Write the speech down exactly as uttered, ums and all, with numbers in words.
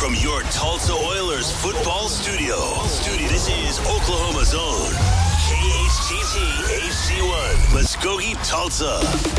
from your Tulsa Oilers football studio. Studio. This is Oklahoma's own K H T T H C one, Muskogee, Tulsa.